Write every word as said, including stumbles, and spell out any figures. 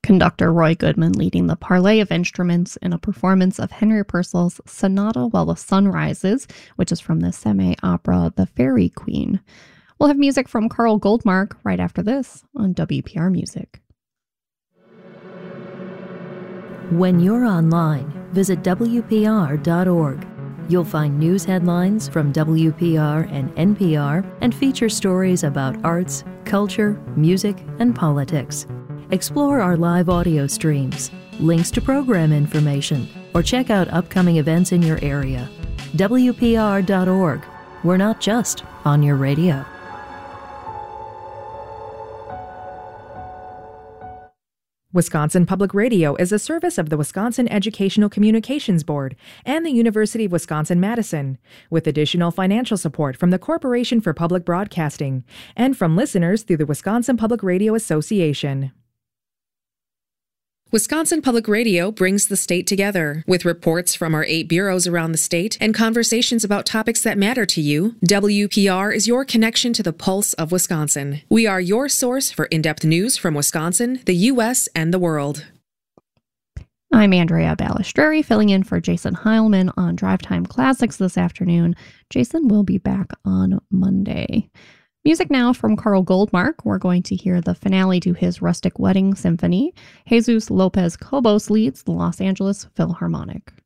Conductor Roy Goodman leading the parley of instruments in a performance of Henry Purcell's Sonata While the Sun Rises, which is from the semi-opera The Fairy Queen. We'll have music from Carl Goldmark right after this on W P R Music. When you're online, visit W P R dot org. You'll find news headlines from W P R and N P R and feature stories about arts, culture, music, and politics. Explore our live audio streams, links to program information, or check out upcoming events in your area. W P R dot org. We're not just on your radio. Wisconsin Public Radio is a service of the Wisconsin Educational Communications Board and the University of Wisconsin-Madison, with additional financial support from the Corporation for Public Broadcasting and from listeners through the Wisconsin Public Radio Association. Wisconsin Public Radio brings the state together. With reports from our eight bureaus around the state and conversations about topics that matter to you, W P R is your connection to the pulse of Wisconsin. We are your source for in-depth news from Wisconsin, the U S, and the world. I'm Andrea Balistreri, filling in for Jason Heilman on Drive Time Classics this afternoon. Jason will be back on Monday. Music now from Carl Goldmark. We're going to hear the finale to his Rustic Wedding Symphony. Jesus Lopez Cobos leads the Los Angeles Philharmonic.